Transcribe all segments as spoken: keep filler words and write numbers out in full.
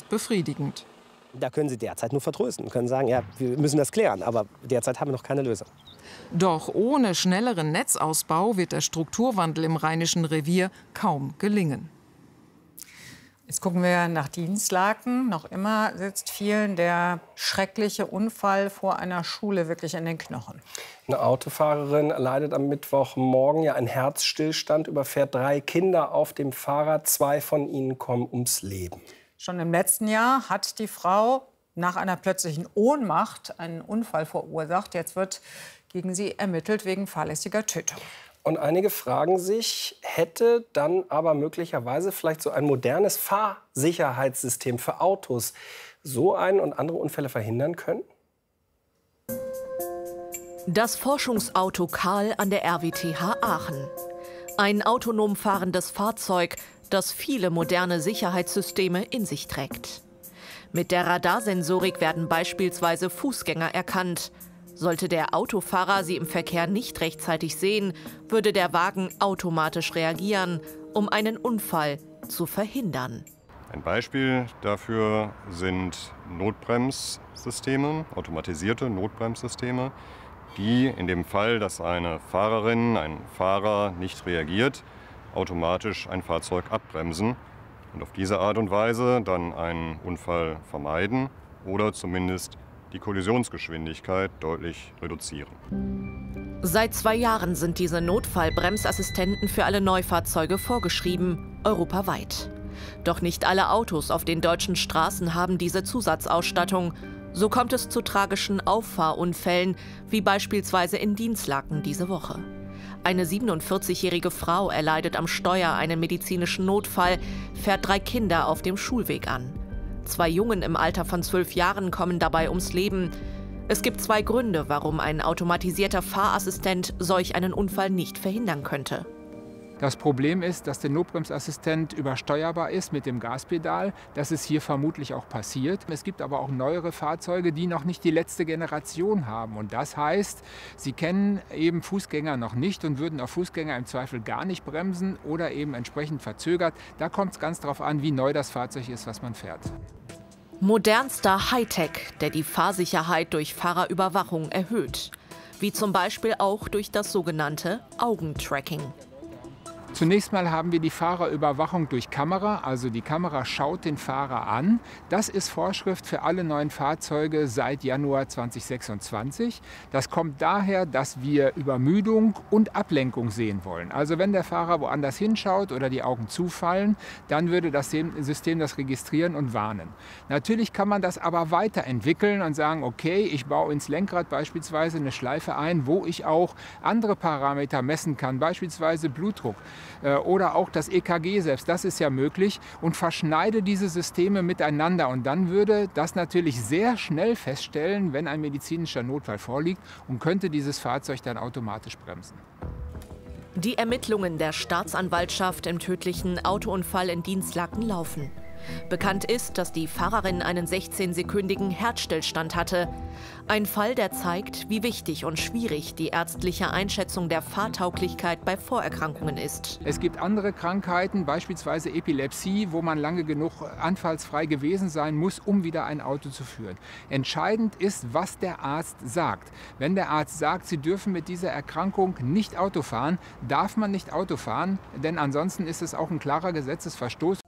nicht befriedigend. Da können Sie derzeit nur vertrösten und können sagen, ja, wir müssen das klären. Aber derzeit haben wir noch keine Lösung. Doch ohne schnelleren Netzausbau wird der Strukturwandel im Rheinischen Revier kaum gelingen. Jetzt gucken wir nach Dinslaken. Noch immer sitzt vielen der schreckliche Unfall vor einer Schule wirklich in den Knochen. Eine Autofahrerin leidet am Mittwochmorgen ja einen Herzstillstand, überfährt drei Kinder auf dem Fahrrad. Zwei von ihnen kommen ums Leben. Schon im letzten Jahr hat die Frau nach einer plötzlichen Ohnmacht einen Unfall verursacht. Jetzt wird gegen sie ermittelt wegen fahrlässiger Tötung. Und einige fragen sich, hätte dann aber möglicherweise vielleicht so ein modernes Fahrsicherheitssystem für Autos so einen und andere Unfälle verhindern können? Das Forschungsauto Karl an der R W T H Aachen. Ein autonom fahrendes Fahrzeug, das viele moderne Sicherheitssysteme in sich trägt. Mit der Radarsensorik werden beispielsweise Fußgänger erkannt. Sollte der Autofahrer sie im Verkehr nicht rechtzeitig sehen, würde der Wagen automatisch reagieren, um einen Unfall zu verhindern. Ein Beispiel dafür sind Notbremssysteme, automatisierte Notbremssysteme, die in dem Fall, dass eine Fahrerin, ein Fahrer nicht reagiert, automatisch ein Fahrzeug abbremsen und auf diese Art und Weise dann einen Unfall vermeiden oder zumindest die Kollisionsgeschwindigkeit deutlich reduzieren. Seit zwei Jahren sind diese Notfallbremsassistenten für alle Neufahrzeuge vorgeschrieben, europaweit. Doch nicht alle Autos auf den deutschen Straßen haben diese Zusatzausstattung. So kommt es zu tragischen Auffahrunfällen, wie beispielsweise in Dinslaken diese Woche. Eine siebenundvierzigjährige Frau erleidet am Steuer einen medizinischen Notfall, fährt drei Kinder auf dem Schulweg an. Zwei Jungen im Alter von zwölf Jahren kommen dabei ums Leben. Es gibt zwei Gründe, warum ein automatisierter Fahrassistent solch einen Unfall nicht verhindern könnte. Das Problem ist, dass der Notbremsassistent übersteuerbar ist mit dem Gaspedal. Das ist hier vermutlich auch passiert. Es gibt aber auch neuere Fahrzeuge, die noch nicht die letzte Generation haben. Und das heißt, sie kennen eben Fußgänger noch nicht und würden auf Fußgänger im Zweifel gar nicht bremsen oder eben entsprechend verzögert. Da kommt es ganz darauf an, wie neu das Fahrzeug ist, was man fährt. Modernster Hightech, der die Fahrsicherheit durch Fahrerüberwachung erhöht. Wie zum Beispiel auch durch das sogenannte Augentracking. Zunächst mal haben wir die Fahrerüberwachung durch Kamera, also die Kamera schaut den Fahrer an. Das ist Vorschrift für alle neuen Fahrzeuge seit Januar zweitausendsechsundzwanzig. Das kommt daher, dass wir Übermüdung und Ablenkung sehen wollen. Also wenn der Fahrer woanders hinschaut oder die Augen zufallen, dann würde das System das registrieren und warnen. Natürlich kann man das aber weiterentwickeln und sagen, okay, ich baue ins Lenkrad beispielsweise eine Schleife ein, wo ich auch andere Parameter messen kann, beispielsweise Blutdruck. Oder auch das E K G selbst, das ist ja möglich, und verschneide diese Systeme miteinander. Und dann würde das natürlich sehr schnell feststellen, wenn ein medizinischer Notfall vorliegt, und könnte dieses Fahrzeug dann automatisch bremsen. Die Ermittlungen der Staatsanwaltschaft im tödlichen Autounfall in Dinslaken laufen. Bekannt ist, dass die Fahrerin einen sechzehnsekündigen Herzstillstand hatte. Ein Fall, der zeigt, wie wichtig und schwierig die ärztliche Einschätzung der Fahrtauglichkeit bei Vorerkrankungen ist. Es gibt andere Krankheiten, beispielsweise Epilepsie, wo man lange genug anfallsfrei gewesen sein muss, um wieder ein Auto zu führen. Entscheidend ist, was der Arzt sagt. Wenn der Arzt sagt, Sie dürfen mit dieser Erkrankung nicht Auto fahren, darf man nicht Auto fahren, denn ansonsten ist es auch ein klarer Gesetzesverstoß.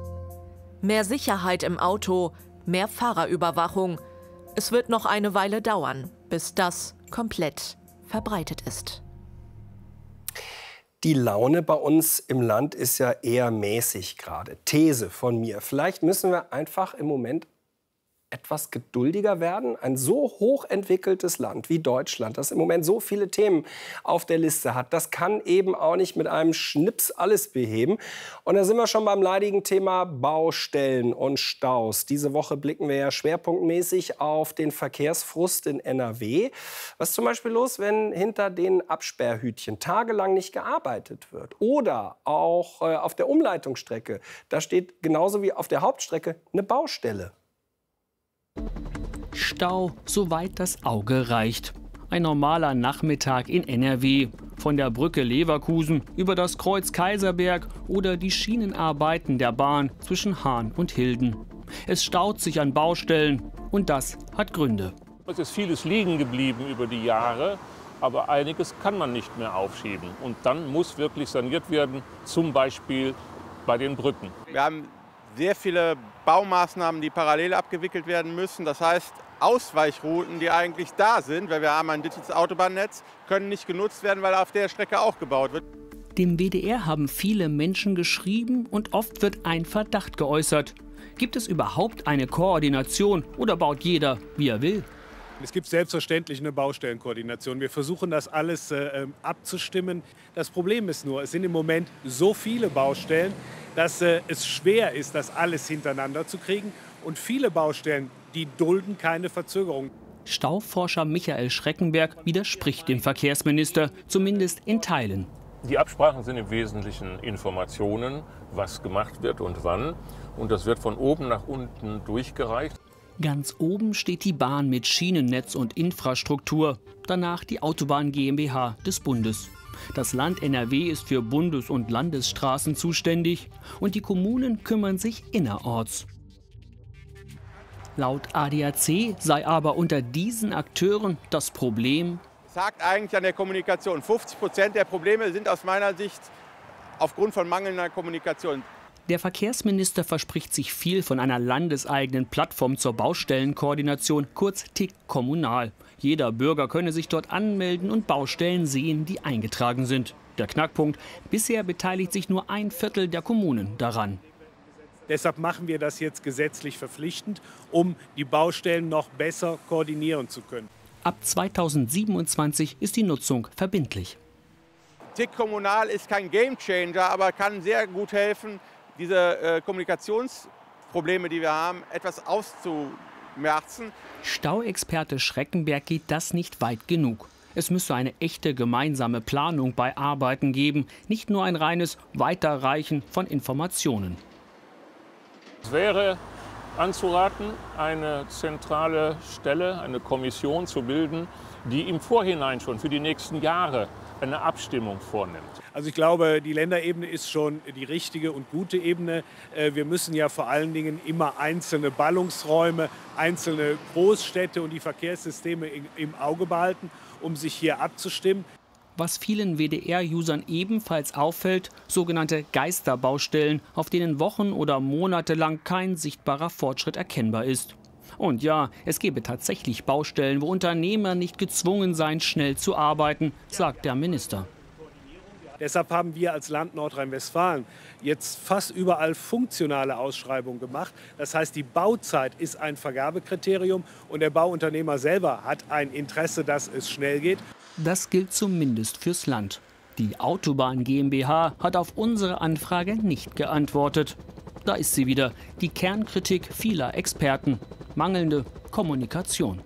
Mehr Sicherheit im Auto, mehr Fahrerüberwachung. Es wird noch eine Weile dauern, bis das komplett verbreitet ist. Die Laune bei uns im Land ist ja eher mäßig gerade. These von mir. Vielleicht müssen wir einfach im Moment etwas geduldiger werden. Ein so hochentwickeltes Land wie Deutschland, das im Moment so viele Themen auf der Liste hat, das kann eben auch nicht mit einem Schnips alles beheben. Und da sind wir schon beim leidigen Thema Baustellen und Staus. Diese Woche blicken wir ja schwerpunktmäßig auf den Verkehrsfrust in N R W. Was ist zum Beispiel los, wenn hinter den Absperrhütchen tagelang nicht gearbeitet wird? Oder auch äh, auf der Umleitungsstrecke. Da steht genauso wie auf der Hauptstrecke eine Baustelle. Stau, soweit das Auge reicht. Ein normaler Nachmittag in N R W. Von der Brücke Leverkusen über das Kreuz Kaiserberg oder die Schienenarbeiten der Bahn zwischen Hahn und Hilden. Es staut sich an Baustellen und das hat Gründe. Es ist vieles liegen geblieben über die Jahre, aber einiges kann man nicht mehr aufschieben. Und dann muss wirklich saniert werden, zum Beispiel bei den Brücken. Wir haben sehr viele Baumaßnahmen, die parallel abgewickelt werden müssen. Das heißt, Ausweichrouten, die eigentlich da sind, weil wir haben ein dichtes Autobahnnetz, können nicht genutzt werden, weil auf der Strecke auch gebaut wird. Dem W D R haben viele Menschen geschrieben und oft wird ein Verdacht geäußert. Gibt es überhaupt eine Koordination oder baut jeder, wie er will? Es gibt selbstverständlich eine Baustellenkoordination. Wir versuchen das alles äh, abzustimmen. Das Problem ist nur, es sind im Moment so viele Baustellen, dass äh, es schwer ist, das alles hintereinander zu kriegen. Und viele Baustellen, die dulden keine Verzögerung. Stauforscher Michael Schreckenberg widerspricht dem Verkehrsminister, zumindest in Teilen. Die Absprachen sind im Wesentlichen Informationen, was gemacht wird und wann. Und das wird von oben nach unten durchgereicht. Ganz oben steht die Bahn mit Schienennetz und Infrastruktur. Danach die Autobahn GmbH des Bundes. Das Land N R W ist für Bundes- und Landesstraßen zuständig und die Kommunen kümmern sich innerorts. Laut A D A C sei aber unter diesen Akteuren das Problem: Es hakt eigentlich an der Kommunikation. fünfzig Prozent der Probleme sind aus meiner Sicht aufgrund von mangelnder Kommunikation. Der Verkehrsminister verspricht sich viel von einer landeseigenen Plattform zur Baustellenkoordination, kurz T I C Kommunal. Jeder Bürger könne sich dort anmelden und Baustellen sehen, die eingetragen sind. Der Knackpunkt: bisher beteiligt sich nur ein Viertel der Kommunen daran. Deshalb machen wir das jetzt gesetzlich verpflichtend, um die Baustellen noch besser koordinieren zu können. Ab zweitausendsiebenundzwanzig ist die Nutzung verbindlich. T I C Kommunal ist kein Gamechanger, aber kann sehr gut helfen, diese äh, Kommunikationsprobleme, die wir haben, etwas auszumerzen. Stauexperte Schreckenberg geht das nicht weit genug. Es müsse eine echte gemeinsame Planung bei Arbeiten geben, nicht nur ein reines Weiterreichen von Informationen. Es wäre anzuraten, eine zentrale Stelle, eine Kommission zu bilden, die im Vorhinein schon für die nächsten Jahre eine Abstimmung vornimmt. Also ich glaube, die Länderebene ist schon die richtige und gute Ebene. Wir müssen ja vor allen Dingen immer einzelne Ballungsräume, einzelne Großstädte und die Verkehrssysteme im Auge behalten, um sich hier abzustimmen. Was vielen W D R-Usern ebenfalls auffällt: sogenannte Geisterbaustellen, auf denen Wochen oder Monate lang kein sichtbarer Fortschritt erkennbar ist. Und ja, es gebe tatsächlich Baustellen, wo Unternehmer nicht gezwungen seien, schnell zu arbeiten, sagt der Minister. Deshalb haben wir als Land Nordrhein-Westfalen jetzt fast überall funktionale Ausschreibungen gemacht. Das heißt, die Bauzeit ist ein Vergabekriterium und der Bauunternehmer selber hat ein Interesse, dass es schnell geht. Das gilt zumindest fürs Land. Die Autobahn GmbH hat auf unsere Anfrage nicht geantwortet. Da ist sie wieder, die Kernkritik vieler Experten: mangelnde Kommunikation.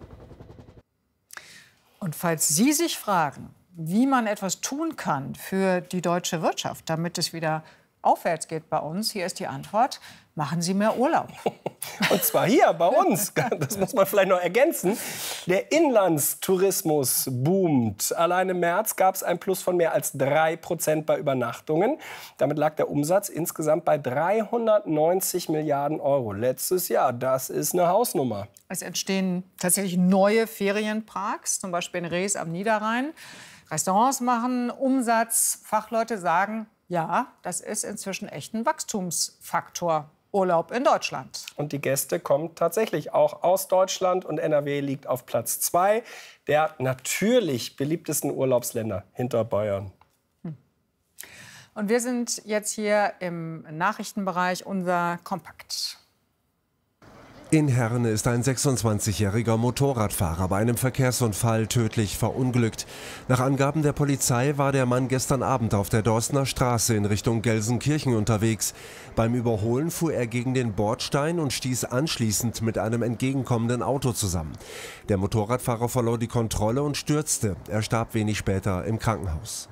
Und falls Sie sich fragen, wie man etwas tun kann für die deutsche Wirtschaft, damit es wieder aufwärts geht bei uns, hier ist die Antwort: Machen Sie mehr Urlaub. Und zwar hier bei uns. Das muss man vielleicht noch ergänzen. Der Inlandstourismus boomt. Allein im März gab es ein Plus von mehr als drei Prozent bei Übernachtungen. Damit lag der Umsatz insgesamt bei dreihundertneunzig Milliarden Euro letztes Jahr. Das ist eine Hausnummer. Es entstehen tatsächlich neue Ferienparks, zum Beispiel in Rees am Niederrhein. Restaurants machen Umsatz. Fachleute sagen: Ja, das ist inzwischen echt ein Wachstumsfaktor. Urlaub in Deutschland. Und die Gäste kommen tatsächlich auch aus Deutschland. Und N R W liegt auf Platz zwei der natürlich beliebtesten Urlaubsländer hinter Bayern. Und wir sind jetzt hier im Nachrichtenbereich, unser Kompakt. In Herne ist ein sechsundzwanzigjähriger Motorradfahrer bei einem Verkehrsunfall tödlich verunglückt. Nach Angaben der Polizei war der Mann gestern Abend auf der Dorstner Straße in Richtung Gelsenkirchen unterwegs. Beim Überholen fuhr er gegen den Bordstein und stieß anschließend mit einem entgegenkommenden Auto zusammen. Der Motorradfahrer verlor die Kontrolle und stürzte. Er starb wenig später im Krankenhaus.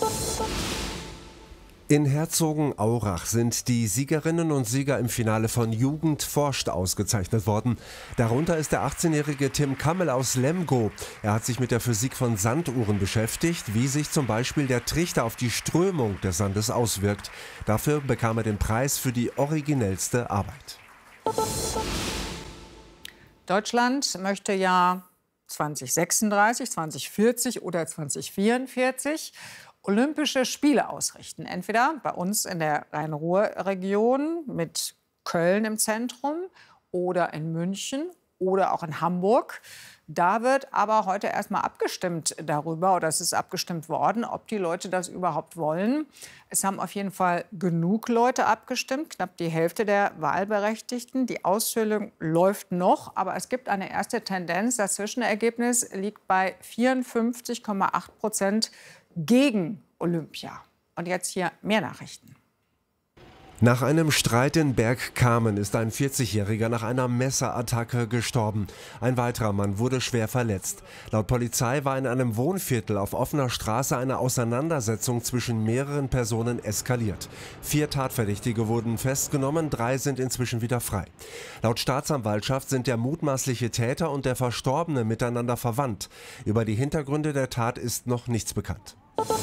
In Herzogenaurach sind die Siegerinnen und Sieger im Finale von Jugend forscht ausgezeichnet worden. Darunter ist der achtzehnjährige Tim Kammel aus Lemgo. Er hat sich mit der Physik von Sanduhren beschäftigt, wie sich zum Beispiel der Trichter auf die Strömung des Sandes auswirkt. Dafür bekam er den Preis für die originellste Arbeit. Deutschland möchte ja zwanzig sechsunddreißig, zwanzig vierzig oder zwanzig vierundvierzig Olympische Spiele ausrichten. Entweder bei uns in der Rhein-Ruhr-Region mit Köln im Zentrum oder in München oder auch in Hamburg. Da wird aber heute erst mal abgestimmt darüber, oder es ist abgestimmt worden, ob die Leute das überhaupt wollen. Es haben auf jeden Fall genug Leute abgestimmt, knapp die Hälfte der Wahlberechtigten. Die Auszählung läuft noch, aber es gibt eine erste Tendenz. Das Zwischenergebnis liegt bei vierundfünfzig Komma acht Prozent gegen Olympia. Und jetzt hier mehr Nachrichten. Nach einem Streit in Bergkamen ist ein vierzigjähriger nach einer Messerattacke gestorben. Ein weiterer Mann wurde schwer verletzt. Laut Polizei war in einem Wohnviertel auf offener Straße eine Auseinandersetzung zwischen mehreren Personen eskaliert. Vier Tatverdächtige wurden festgenommen, drei sind inzwischen wieder frei. Laut Staatsanwaltschaft sind der mutmaßliche Täter und der Verstorbene miteinander verwandt. Über die Hintergründe der Tat ist noch nichts bekannt.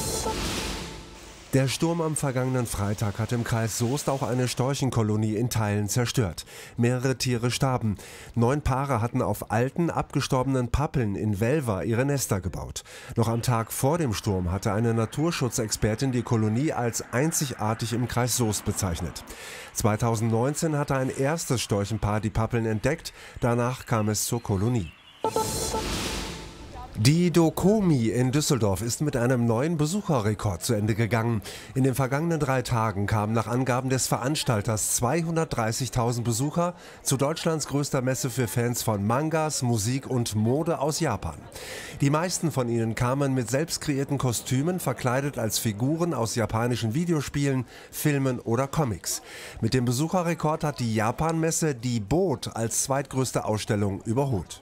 Der Sturm am vergangenen Freitag hat im Kreis Soest auch eine Storchenkolonie in Teilen zerstört. Mehrere Tiere starben. Neun Paare hatten auf alten, abgestorbenen Pappeln in Welver ihre Nester gebaut. Noch am Tag vor dem Sturm hatte eine Naturschutzexpertin die Kolonie als einzigartig im Kreis Soest bezeichnet. zweitausendneunzehn hatte ein erstes Storchenpaar die Pappeln entdeckt. Danach kam es zur Kolonie. Die Dokomi in Düsseldorf ist mit einem neuen Besucherrekord zu Ende gegangen. In den vergangenen drei Tagen kamen nach Angaben des Veranstalters zweihundertdreißigtausend Besucher zu Deutschlands größter Messe für Fans von Mangas, Musik und Mode aus Japan. Die meisten von ihnen kamen mit selbst kreierten Kostümen, verkleidet als Figuren aus japanischen Videospielen, Filmen oder Comics. Mit dem Besucherrekord hat die Japan-Messe die Boot als zweitgrößte Ausstellung überholt.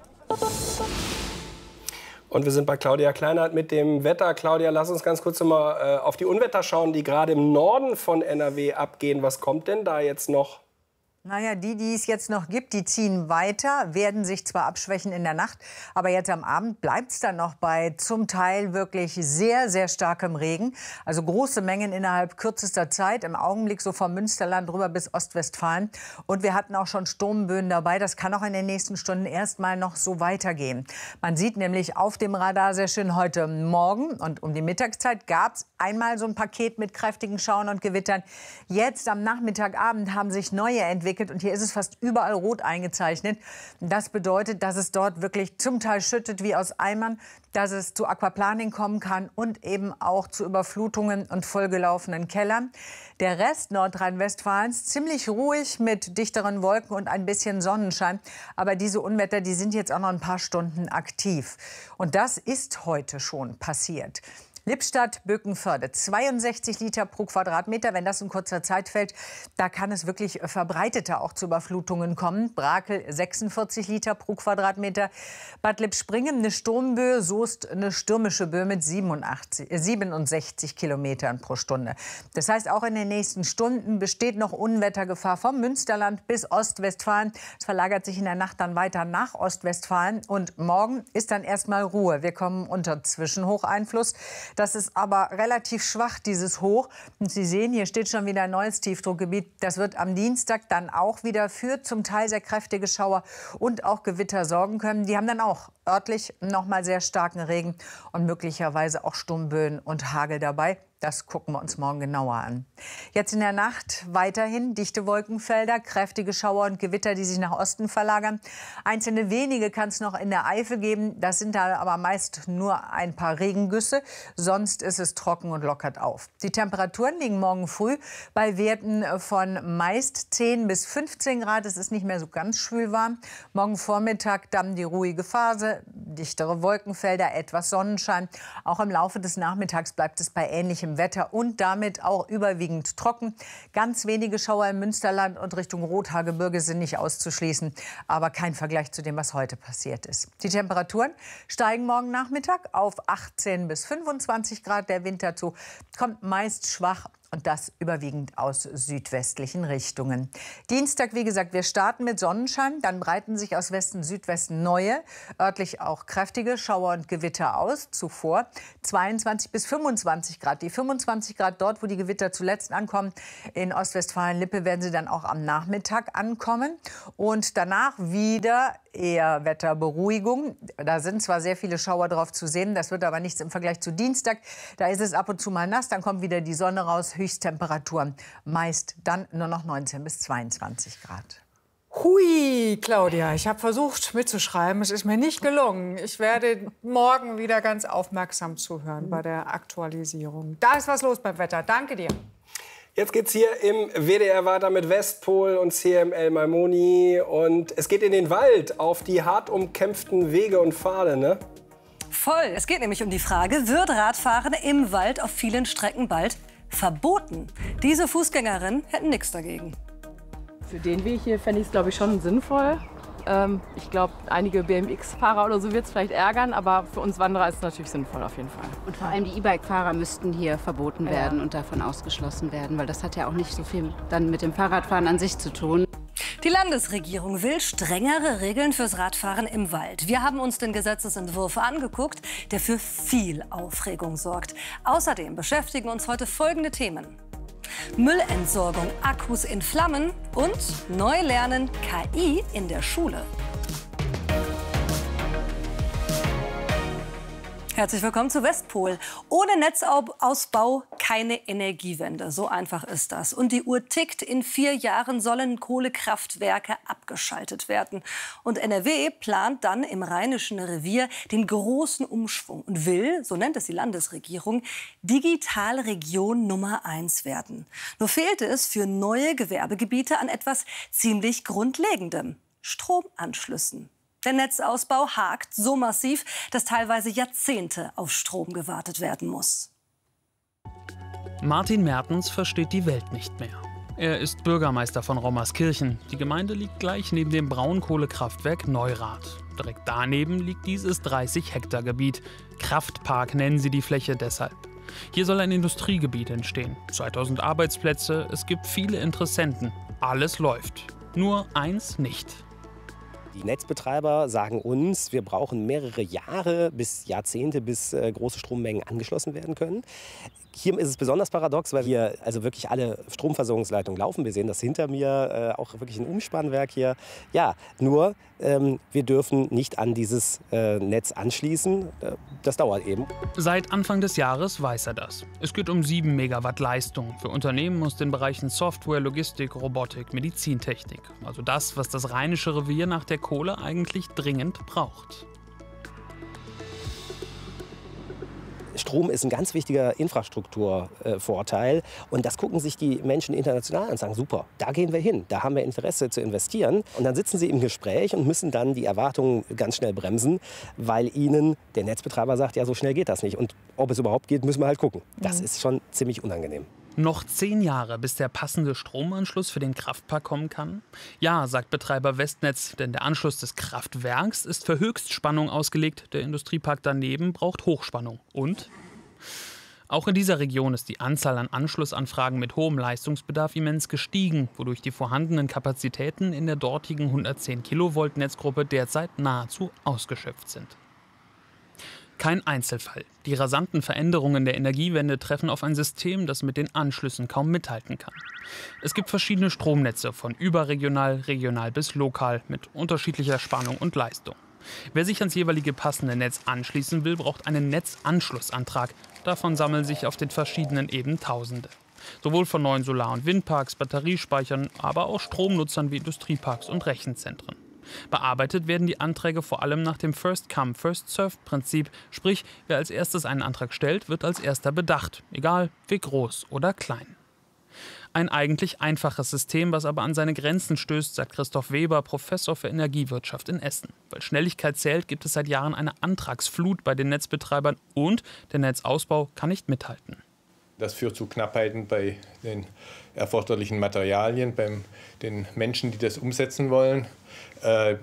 Und wir sind bei Claudia Kleinert mit dem Wetter. Claudia, lass uns ganz kurz mal äh, auf die Unwetter schauen, die gerade im Norden von N R W abgehen. Was kommt denn da jetzt noch? Naja, die, die es jetzt noch gibt, die ziehen weiter, werden sich zwar abschwächen in der Nacht, aber jetzt am Abend bleibt es dann noch bei zum Teil wirklich sehr, sehr starkem Regen. Also große Mengen innerhalb kürzester Zeit, im Augenblick so vom Münsterland rüber bis Ostwestfalen. Und wir hatten auch schon Sturmböen dabei. Das kann auch in den nächsten Stunden erst mal noch so weitergehen. Man sieht nämlich auf dem Radar sehr schön heute Morgen und um die Mittagszeit gab es einmal so ein Paket mit kräftigen Schauern und Gewittern. Jetzt am Nachmittagabend haben sich neue entwickelt. Und hier ist es fast überall rot eingezeichnet. Das bedeutet, dass es dort wirklich zum Teil schüttet wie aus Eimern, dass es zu Aquaplaning kommen kann und eben auch zu Überflutungen und vollgelaufenen Kellern. Der Rest Nordrhein-Westfalens ziemlich ruhig mit dichteren Wolken und ein bisschen Sonnenschein. Aber diese Unwetter, die sind jetzt auch noch ein paar Stunden aktiv. Und das ist heute schon passiert. Lippstadt-Bökenförde, zweiundsechzig Liter pro Quadratmeter. Wenn das in kurzer Zeit fällt, da kann es wirklich verbreiteter auch zu Überflutungen kommen. Brakel, sechsundvierzig Liter pro Quadratmeter. Bad Lippspringen, eine Sturmböe. Soest, eine stürmische Böe mit siebenundachtzig, äh, siebenundsechzig Kilometern pro Stunde. Das heißt, auch in den nächsten Stunden besteht noch Unwettergefahr vom Münsterland bis Ostwestfalen. Es verlagert sich in der Nacht dann weiter nach Ostwestfalen. Und morgen ist dann erstmal Ruhe. Wir kommen unter Zwischenhocheinfluss. Das ist aber relativ schwach, dieses Hoch. Und Sie sehen, hier steht schon wieder ein neues Tiefdruckgebiet. Das wird am Dienstag dann auch wieder für zum Teil sehr kräftige Schauer und auch Gewitter sorgen können. Die haben dann auch örtlich noch mal sehr starken Regen und möglicherweise auch Sturmböen und Hagel dabei. Das gucken wir uns morgen genauer an. Jetzt in der Nacht weiterhin dichte Wolkenfelder, kräftige Schauer und Gewitter, die sich nach Osten verlagern. Einzelne wenige kann es noch in der Eifel geben. Das sind da aber meist nur ein paar Regengüsse. Sonst ist es trocken und lockert auf. Die Temperaturen liegen morgen früh bei Werten von meist zehn bis fünfzehn Grad. Es ist nicht mehr so ganz schwül warm. Morgen Vormittag dann die ruhige Phase, dichtere Wolkenfelder, etwas Sonnenschein. Auch im Laufe des Nachmittags bleibt es bei ähnlichem Wetter und damit auch überwiegend trocken. Ganz wenige Schauer im Münsterland und Richtung Rothaargebirge sind nicht auszuschließen, aber kein Vergleich zu dem, was heute passiert ist. Die Temperaturen steigen morgen Nachmittag auf achtzehn bis fünfundzwanzig Grad. Der Wind dazu kommt meist schwach Und das überwiegend aus südwestlichen Richtungen. Dienstag, wie gesagt, wir starten mit Sonnenschein. Dann breiten sich aus Westen, Südwesten neue, örtlich auch kräftige Schauer und Gewitter aus. Zuvor zweiundzwanzig bis fünfundzwanzig Grad. Die fünfundzwanzig Grad dort, wo die Gewitter zuletzt ankommen. In Ostwestfalen-Lippe werden sie dann auch am Nachmittag ankommen. Und danach wieder eher Wetterberuhigung. Da sind zwar sehr viele Schauer drauf zu sehen, das wird aber nichts im Vergleich zu Dienstag. Da ist es ab und zu mal nass, dann kommt wieder die Sonne raus. Höchsttemperaturen meist dann nur noch neunzehn bis zweiundzwanzig Grad. Hui, Claudia, ich habe versucht mitzuschreiben. Es ist mir nicht gelungen. Ich werde morgen wieder ganz aufmerksam zuhören bei der Aktualisierung. Da ist was los beim Wetter. Danke dir. Jetzt geht's hier im W D R weiter mit Westpol und C M L Maimoni. Und es geht in den Wald auf die hart umkämpften Wege und Pfade, ne? Voll. Es geht nämlich um die Frage, wird Radfahren im Wald auf vielen Strecken bald verboten? Diese Fußgängerinnen hätten nichts dagegen. Für den Weg hier fände ich es, glaube ich, schon sinnvoll. Ähm, ich glaube, einige B M X-Fahrer oder so wird es vielleicht ärgern, aber für uns Wanderer ist es natürlich sinnvoll auf jeden Fall. Und vor allem die E-Bike-Fahrer müssten hier verboten werden Ja. und davon ausgeschlossen werden, weil das hat ja auch nicht so viel dann mit dem Fahrradfahren an sich zu tun. Die Landesregierung will strengere Regeln fürs Radfahren im Wald. Wir haben uns den Gesetzesentwurf angeguckt, der für viel Aufregung sorgt. Außerdem beschäftigen uns heute folgende Themen: Müllentsorgung, Akkus in Flammen und neu lernen K I in der Schule. Herzlich willkommen zu Westpol. Ohne Netzausbau keine Energiewende. So einfach ist das. Und die Uhr tickt. In vier Jahren sollen Kohlekraftwerke abgeschaltet werden. Und N R W plant dann im Rheinischen Revier den großen Umschwung und will, so nennt es die Landesregierung, Digitalregion Nummer eins werden. Nur fehlte es für neue Gewerbegebiete an etwas ziemlich Grundlegendem: Stromanschlüssen. Der Netzausbau hakt so massiv, dass teilweise Jahrzehnte auf Strom gewartet werden muss. Martin Mertens versteht die Welt nicht mehr. Er ist Bürgermeister von Rommerskirchen. Die Gemeinde liegt gleich neben dem Braunkohlekraftwerk Neurath. Direkt daneben liegt dieses dreißig Hektar Gebiet. Kraftpark nennen sie die Fläche deshalb. Hier soll ein Industriegebiet entstehen. zweitausend Arbeitsplätze, es gibt viele Interessenten. Alles läuft. Nur eins nicht. Die Netzbetreiber sagen uns, wir brauchen mehrere Jahre bis Jahrzehnte, bis äh, große Strommengen angeschlossen werden können. Hier ist es besonders paradox, weil hier also wirklich alle Stromversorgungsleitungen laufen. Wir sehen das hinter mir, äh, auch wirklich ein Umspannwerk hier. Ja, nur ähm, wir dürfen nicht an dieses äh, Netz anschließen. Äh, das dauert eben. Seit Anfang des Jahres weiß er das. Es geht um sieben Megawatt Leistung für Unternehmen aus den Bereichen Software, Logistik, Robotik, Medizintechnik. Also das, was das Rheinische Revier nach der Kohle eigentlich dringend braucht. Strom ist ein ganz wichtiger Infrastrukturvorteil. Und das gucken sich die Menschen international an und sagen, super, da gehen wir hin, da haben wir Interesse zu investieren. Und dann sitzen sie im Gespräch und müssen dann die Erwartungen ganz schnell bremsen, weil ihnen der Netzbetreiber sagt, ja, so schnell geht das nicht. Und ob es überhaupt geht, müssen wir halt gucken. Das Mhm. ist schon ziemlich unangenehm. Noch zehn Jahre, bis der passende Stromanschluss für den Kraftpark kommen kann? Ja, sagt Betreiber Westnetz, denn der Anschluss des Kraftwerks ist für Höchstspannung ausgelegt. Der Industriepark daneben braucht Hochspannung. Und? Auch in dieser Region ist die Anzahl an Anschlussanfragen mit hohem Leistungsbedarf immens gestiegen, wodurch die vorhandenen Kapazitäten in der dortigen hundertzehn Kilovolt Netzgruppe derzeit nahezu ausgeschöpft sind. Kein Einzelfall. Die rasanten Veränderungen der Energiewende treffen auf ein System, das mit den Anschlüssen kaum mithalten kann. Es gibt verschiedene Stromnetze, von überregional, regional bis lokal, mit unterschiedlicher Spannung und Leistung. Wer sich ans jeweilige passende Netz anschließen will, braucht einen Netzanschlussantrag. Davon sammeln sich auf den verschiedenen Ebenen Tausende. Sowohl von neuen Solar- und Windparks, Batteriespeichern, aber auch Stromnutzern wie Industrieparks und Rechenzentren. Bearbeitet werden die Anträge vor allem nach dem First-Come, First-Served-Prinzip. Sprich, wer als erstes einen Antrag stellt, wird als erster bedacht. Egal, wie groß oder klein. Ein eigentlich einfaches System, was aber an seine Grenzen stößt, sagt Christoph Weber, Professor für Energiewirtschaft in Essen. Weil Schnelligkeit zählt, gibt es seit Jahren eine Antragsflut bei den Netzbetreibern und der Netzausbau kann nicht mithalten. Das führt zu Knappheiten bei den erforderlichen Materialien, bei den Menschen, die das umsetzen wollen. Äh,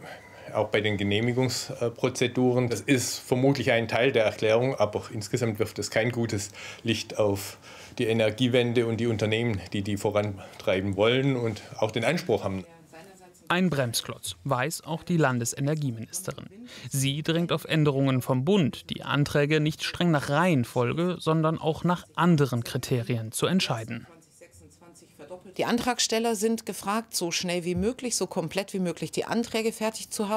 auch bei den Genehmigungsprozeduren. Das ist vermutlich ein Teil der Erklärung, aber insgesamt wirft es kein gutes Licht auf die Energiewende und die Unternehmen, die die vorantreiben wollen und auch den Anspruch haben. Ein Bremsklotz, weiß auch die Landesenergieministerin. Sie drängt auf Änderungen vom Bund, die Anträge nicht streng nach Reihenfolge, sondern auch nach anderen Kriterien zu entscheiden. Die Antragsteller sind gefragt, so schnell wie möglich, so komplett wie möglich die Anträge fertig zu haben.